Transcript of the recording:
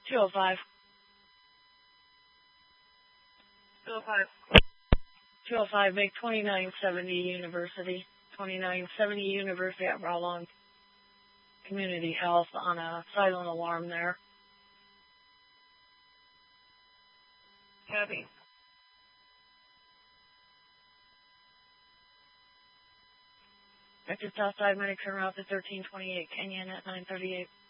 205. 205. 205, make 2970 University. 2970 University at Rowlong Community Health on a silent alarm there. Copy. Vector South 5 minute turn route to 1328 Kenyon at 938.